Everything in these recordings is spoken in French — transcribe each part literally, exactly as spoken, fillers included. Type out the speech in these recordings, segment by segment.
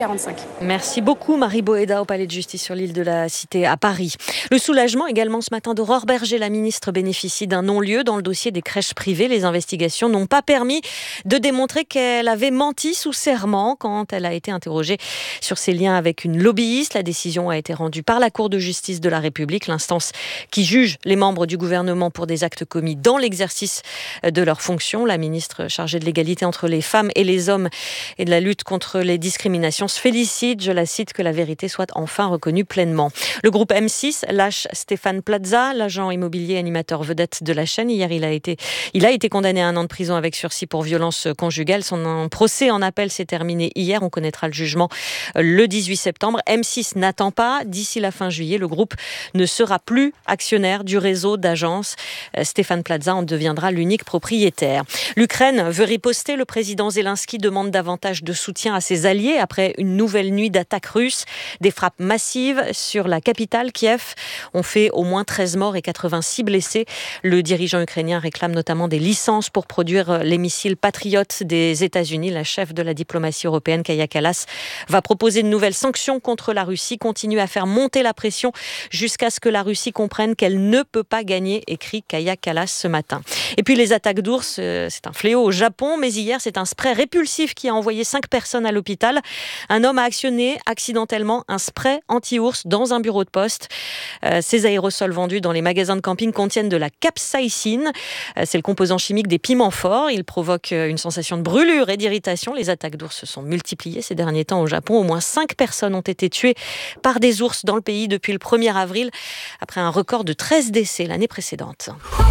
quarante-cinq. Merci beaucoup Marie Boéda au Palais de Justice sur l'île de la Cité à Paris. Le soulagement également ce matin d'Aurore Berger. La ministre bénéficie d'un non-lieu dans le dossier des crèches privées. Les investigations n'ont pas permis de démontrer qu'elle avait menti sous serment quand elle a été interrogée sur ses liens avec une lobbyiste. La décision a été rendue par la Cour de justice de la République, l'instance qui juge les membres du gouvernement pour des actes commis dans l'exercice de leurs fonctions. La ministre chargée de l'égalité entre les femmes et les hommes et de la lutte contre les discriminations se félicite, je la cite, que la vérité soit enfin reconnue pleinement. Le groupe M six lâche Stéphane Plaza, l'agent immobilier animateur vedette de la chaîne. Hier, il a été, il a été condamné à un an de prison avec sursis pour violence conjugale. Son procès en appel s'est terminé hier. On connaîtra le jugement le dix-huit septembre. M six n'attend pas. D'ici la fin juillet, le groupe ne sera plus actionnaire du réseau d'agences. Stéphane Plaza en deviendra l'unique propriétaire. L'Ukraine veut riposter. Le président Zelensky demande davantage de soutien à ses alliés après une nouvelle nuit d'attaques russes. Des frappes massives sur la capitale, Kiev, ont fait au moins treize morts et quatre-vingt-six blessés. Le dirigeant ukrainien réclame notamment des licences pour produire les missiles Patriot des États-Unis. La chef de la diplomatie européenne, Kaja Kallas, va proposer de nouvelles sanctions contre la Russie, continuer à faire monter la pression jusqu'à ce que la Russie comprenne qu'elle ne peut pas gagner, écrit Kaja Kallas ce matin. Et puis les attaques d'ours, c'est un fléau au Japon, mais hier c'est un spray répulsif qui a envoyé cinq personnes à l'hôpital. Un homme a actionné accidentellement un spray anti-ours dans un bureau de poste. Euh, ces aérosols vendus dans les magasins de camping contiennent de la capsaïcine. Euh, c'est le composant chimique des piments forts. Il provoque une sensation de brûlure et d'irritation. Les attaques d'ours se sont multipliées ces derniers temps au Japon. Au moins cinq personnes ont été tuées par des ours dans le pays depuis le premier avril, après un record de treize décès l'année précédente.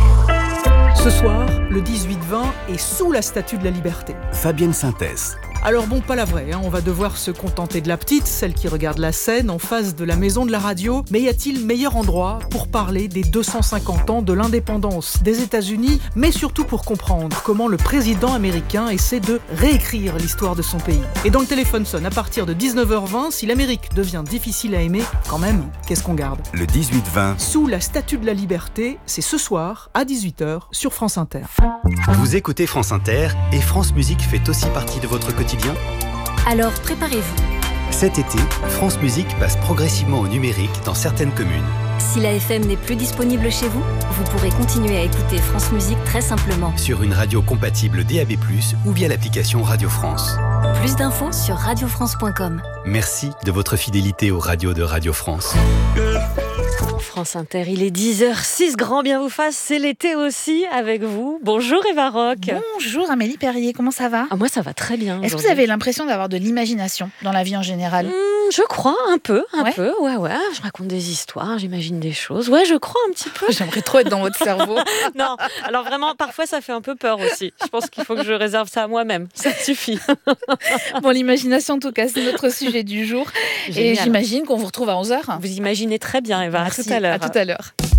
Ce soir, le dix-huit vingt est sous la Statue de la Liberté. Fabienne Synthèse. Alors bon, pas la vraie, hein. On va devoir se contenter de la petite, celle qui regarde la scène en face de la maison de la radio. Mais y a-t-il meilleur endroit pour parler des deux cent cinquante ans de l'indépendance des États-Unis, mais surtout pour comprendre comment le président américain essaie de réécrire l'histoire de son pays. Et dans le téléphone sonne à partir de dix-neuf heures vingt, si l'Amérique devient difficile à aimer, quand même, qu'est-ce qu'on garde ? Le dix-huit vingt. Sous la Statue de la Liberté, c'est ce soir à dix-huit heures sur France Inter. Vous écoutez France Inter et France Musique fait aussi partie de votre quotidien ? Alors préparez-vous. Cet été, France Musique passe progressivement au numérique dans certaines communes. Si la F M n'est plus disponible chez vous, vous pourrez continuer à écouter France Musique très simplement. Sur une radio compatible D A B plus, ou via l'application Radio France. Plus d'infos sur radio france point com. Merci de votre fidélité aux radios de Radio France. France Inter, il est dix heures six, grand bien vous fasse, c'est l'été aussi avec vous. Bonjour Eva Rock. Bonjour Amélie Perrier, comment ça va ? Ah, moi ça va très bien. Est-ce que vous avez l'impression d'avoir de l'imagination dans la vie en général ? mmh, Je crois, un peu, un ouais. peu, ouais, ouais. Je raconte des histoires, j'imagine des choses. Ouais, je crois un petit peu. J'aimerais trop être dans votre cerveau. Non, alors vraiment, parfois ça fait un peu peur aussi. Je pense qu'il faut que je réserve ça à moi-même, ça suffit. Bon, l'imagination en tout cas, c'est notre sujet du jour. Génial. Et j'imagine qu'on vous retrouve à onze heures. Vous imaginez très bien Eva, Merci. à tout à l'heure. À tout à l'heure.